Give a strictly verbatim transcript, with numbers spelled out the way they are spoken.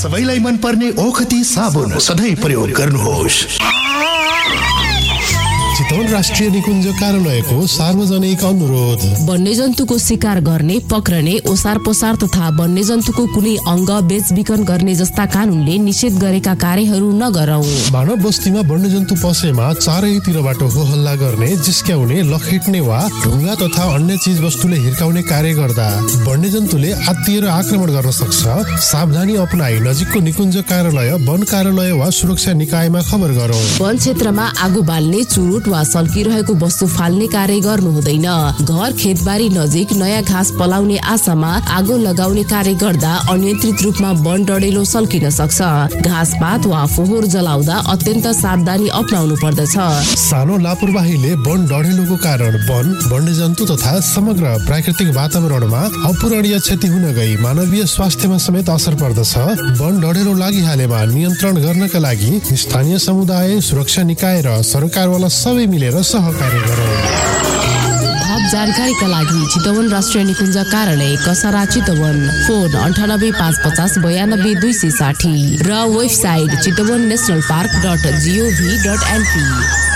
सबैलाई मन पर्ने ओखती साबुन सधैँ प्रयोग गर्नुहोस्। चितवन राष्ट्रिय निकुञ्ज कार्यालयको सार्वजनिक अनुरोध। वन्यजन्तुको शिकार गर्ने, पक्रने, ओसार पसार तथा वन्यजन्तुको कुनै अङ्ग बेचबिखन गर्ने जस्ता कानूनले निषेध गरेका कार्यहरू नगरौं। मानव बस्तीमा वन्यजन्तु पसेमा चारैतिरबाट हो हल्ला गर्ने, जिस्क्याउने, लखेट्ने वा ढुङ्गा तथा अन्य चीज वस्तुले हिर्काउने कार्य गर्दा वन्यजन्तुले आत्तिएर आक्रमण गर्न सक्छ। सावधानी अपनाई नजिकको निकुञ्ज कार्यालय, वन कार्यालय वा सुरक्षा निकायमा खबर गरौं। वन क्षेत्रमा आगो बाल्ने, चुरुट वा सल्किरहेको वस्तु फाल्ने कार्य गर्नु हुँदैन। घर खेतबारी नजिक नयाँ घाँस पलाउने आशामा आगो लगाउने कार्य गर्दा अनियन्त्रित रूपमा वन डढेलो सल्किन सक्छ। घाँसपात वा फोहोर जलाउँदा अत्यन्त सावधानी अपनाउनु पर्दछ। सानो लापरवाहीले वन डढेलोको कारण वन, वन्यजन्तु तथा समग्र प्राकृतिक वातावरणमा अपूरणीय क्षति हुन गई मानवीय स्वास्थ्यमा समेत असर पर्दछ। वन डढेलो लागिहालेमा नियन्त्रण गर्नका लागि स्थानीय समुदाय, सुरक्षा निकाय र सरकारवाला सबै मिलेर सहकार्य गरौँ। थप जानकारीका लागि चितवन राष्ट्रिय निकुञ्ज कार्यालय कसरा चितवन, फोन अन्ठानब्बे पाँच पचास बयानब्बे दुई सय साठी र website Chitwan national park dot जिओभी dot NP.